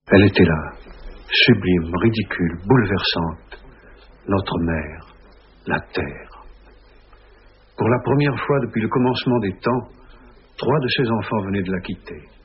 Elle était là, sublime, ridicule, bouleversante, notre mère, la terre. Pour la première fois depuis le commencement des temps, 3 de ses enfants venaient de la quitter.